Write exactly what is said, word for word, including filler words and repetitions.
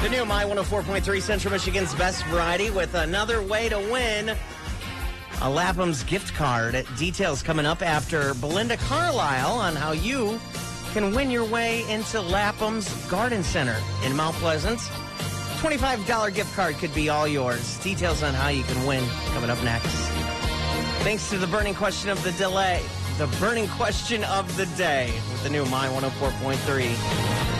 The new My one oh four point three Central Michigan's Best Variety with another way to win a Lapham's gift card. Details coming up after Belinda Carlisle on how you can win your way into Lapham's Garden Center in Mount Pleasant. twenty-five dollars gift card could be all yours. Details on how you can win coming up next. Thanks to the burning question of the delay. The burning question of the day with the new My one oh four point three.